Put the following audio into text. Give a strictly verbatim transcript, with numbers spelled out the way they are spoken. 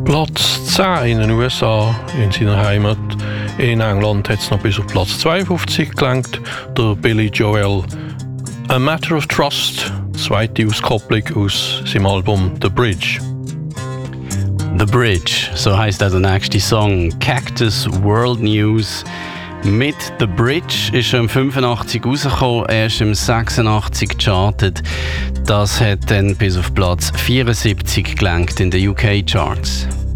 Platz zehn in den U S A, in seiner Heimat. In England hat es noch bis auf Platz zweiundfünfzig gelangt. Der Billy Joel A Matter of Trust, zweite Auskopplung aus seinem Album The Bridge. The Bridge, so heisst auch der nächste Song. Cactus World News. Mit The Bridge ist er im fünfundachtzig rausgekommen, er ist im sechsundachtzig gechartet. Das hat dann bis auf Platz vierundsiebzig gelangt in den U K Charts.